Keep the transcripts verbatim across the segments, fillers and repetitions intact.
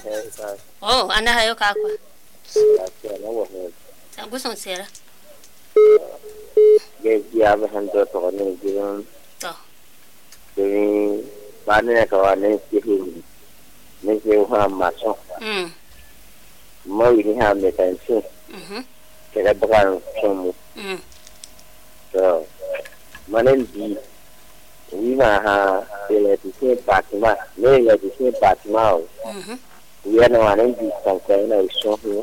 Oh, ana hayo kakwa. Ya na wo he. Tangu son sera. Ge ya ba han do to ne gidan. To. Ni ba ne ka wa ne ki hi. Ne ke ha ma so. Mm. Mo yi ha me tan si. Mhm. Ke ga ba kan so mu. Mm. So manen di wi ma ha le ti se pa ti ma le le ti se pa ti ma o. Mhm. Wi na wa ne di san ka na so hu.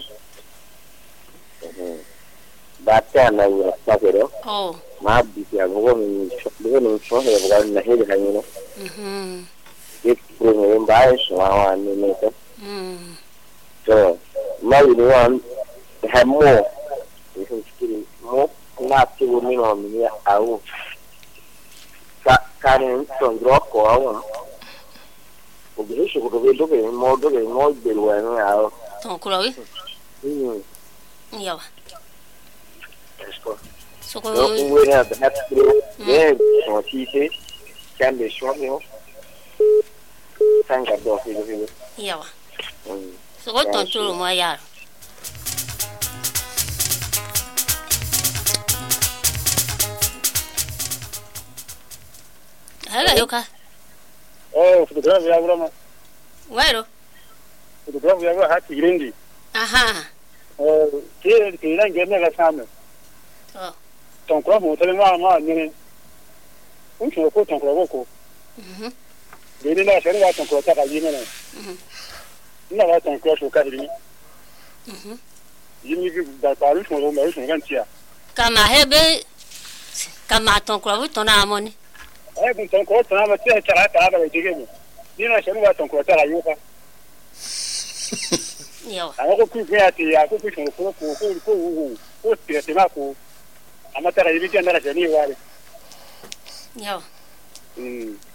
Ba ta na wi pa pero. Oh. Ma bi ya go ni go ni so he ga na he ga ni no. Mhm. Ke ko ni ba so wa ni ne ko. Mm. So ma wi ni wa ha mo. Ni so skiri mo na ti wo ni no mi ya awu. Ka ka ni so ndro ko awu. O bi so ko be do ke mo do ke mo be lo ni awu. Ton kulawi. Mm. Yawa. Esko. Soko. Yo we na the hat pro. Ye so ti se kan be so ni o. Tanga do fi do fi. Yawa. Mm. Soko ton tulu mo yar. Hala yoka. Oh, photograph ya broma. Wairo. Photograph ya ha tigrendi. Aha. Oh, ke ke ran gerne ga samu. To. Ton ko mo tele ma ma ni. Un so ko ton ko ko. Mhm. De ni na sere wa ton ko ta ka yime na. Mhm. Ina wa ton ko so ka ri. Mhm. Yimi gi da ta ru so mo ma so kan tia. Kama hebe kama ton kulawi ton amoni. Eh bin ton ko ta ma tia ta ta ba de ge. Ni na sere wa ton ko ta ka yuka. Yawa. Àwọn kò kú fún àti àkókò ìṣòro fún kò kò kò wò kò tẹ̀ tẹ̀ máa kó àmọ́ tẹ̀ra ibi tí a nára jẹ́ ní ìwà rẹ̀. Yawa.